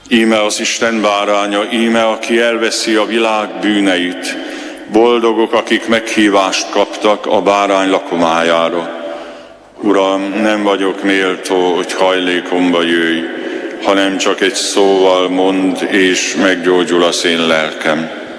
Íme az Isten báránya, íme, aki elveszi a világ bűneit. Boldogok, akik meghívást kaptak a bárány lakomájára. Uram, nem vagyok méltó, hogy hajlékomba jöjj, hanem csak egy szóval mondd, és meggyógyul az én lelkem.